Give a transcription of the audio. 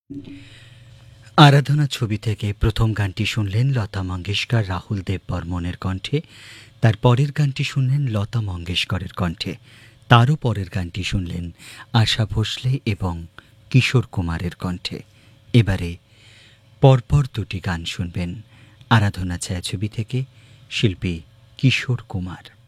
আরাধনা ছবি থেকে প্রথম গানটি শুনলেন লতা মঙ্গেশকর রাহুল দেব বর্মণের কণ্ঠে। তার পরের গানটি শুনলেন লতা মঙ্গেশকরের কণ্ঠে। তারও পরের গানটি শুনলেন আশা ভোসলে এবং কিশোর কুমারের কণ্ঠে। এবারে পরপর দুটি গান শুনবেন আরাধনা ছায়াছবি থেকে, শিল্পী কিশোর কুমার।